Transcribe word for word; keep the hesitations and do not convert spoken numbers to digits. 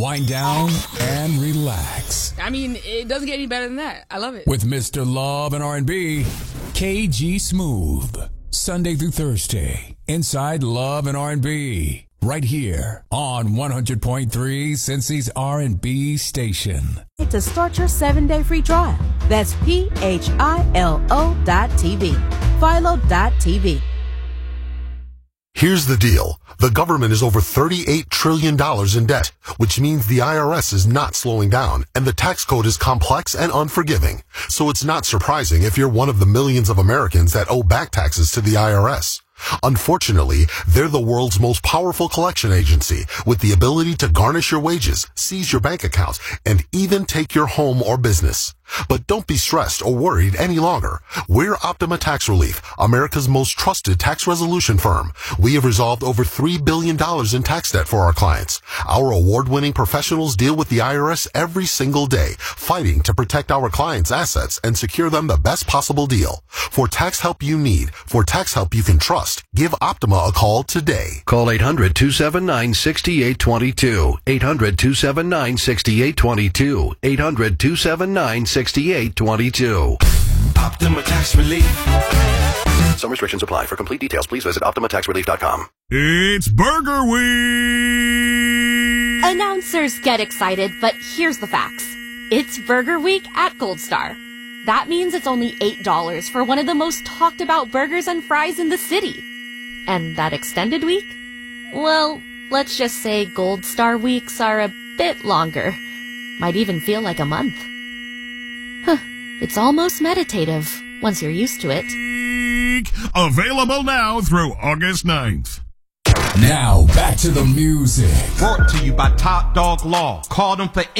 Wind down and relax. I mean, it doesn't get any better than that. I love it. With Mister Love and R and B, K G Smooth. Sunday through Thursday, inside Love and R and B. Right here on one hundred point three Cincy's R and B station. To start your seven-day free trial, that's P H I L O dot T V. Philo dot T V. Here's the deal. The government is over thirty-eight trillion dollars in debt, which means the I R S is not slowing down, and the tax code is complex and unforgiving. So it's not surprising if you're one of the millions of Americans that owe back taxes to the I R S. Unfortunately, they're the world's most powerful collection agency with the ability to garnish your wages, seize your bank accounts, and even take your home or business. But don't be stressed or worried any longer. We're Optima Tax Relief, America's most trusted tax resolution firm. We have resolved over three billion dollars in tax debt for our clients. Our award-winning professionals deal with the I R S every single day, fighting to protect our clients' assets and secure them the best possible deal. For tax help you need, for tax help you can trust, give Optima a call today. Call eight hundred, two seven nine, six eight two two. eight hundred, two seven nine, six eight two two. eight hundred, two seven nine, six eight two two. Optima Tax Relief. Some restrictions apply. For complete details, please visit optima tax relief dot com. It's Burger Week! Announcers get excited, but here's the facts. It's Burger Week at Gold Star. That means it's only eight dollars for one of the most talked about burgers and fries in the city. And that extended week? Well, let's just say Gold Star weeks are a bit longer. Might even feel like a month. Huh. It's almost meditative once you're used to it. Available now through August ninth. Now, back to the music. Brought to you by Top Dog Law. Call them for